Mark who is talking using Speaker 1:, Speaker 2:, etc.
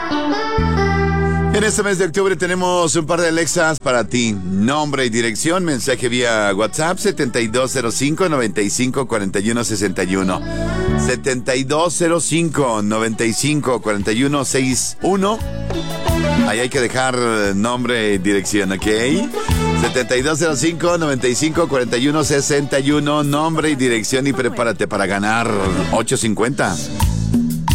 Speaker 1: En este mes de octubre tenemos un par de Alexas para ti. Nombre y dirección, mensaje vía WhatsApp 7205-954161. 7205-954161. Ahí hay que dejar nombre y dirección, ¿ok? 7205-954161. Nombre y dirección y prepárate para ganar $850.